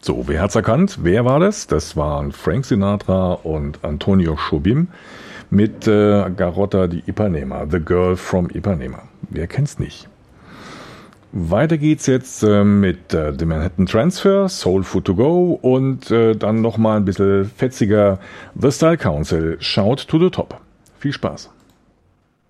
So, wer hat's erkannt? Wer war das? Das waren Frank Sinatra und Antonio Jobim mit Garota di Ipanema, The Girl from Ipanema. Wer kennt's nicht? Weiter geht's jetzt mit The Manhattan Transfer, Soul Food to Go und dann nochmal ein bisschen fetziger The Style Council, Shout to the Top. Viel Spaß.